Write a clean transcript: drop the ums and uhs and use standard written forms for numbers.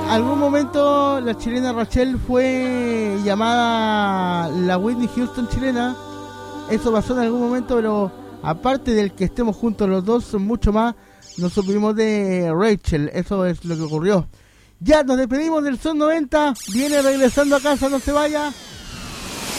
algún momento la chilena Rachel fue llamada la Whitney Houston chilena. Eso pasó en algún momento, pero aparte del que estemos juntos los dos, mucho más nos supimos de Rachel. Eso es lo que ocurrió. Ya nos despedimos del Son 90. Viene regresando a casa, no se vaya.